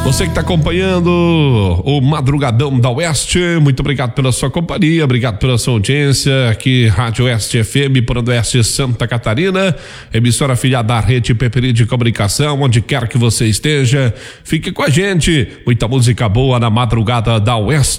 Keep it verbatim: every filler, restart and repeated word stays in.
Você que está acompanhando o Madrugadão da Oeste, muito obrigado pela sua companhia, obrigado pela sua audiência. Aqui, Rádio Oeste F M, por Oeste Santa Catarina, emissora afiliada da Rede Peperi de Comunicação, onde quer que você esteja, fique com a gente. Muita música boa na Madrugada da Oeste.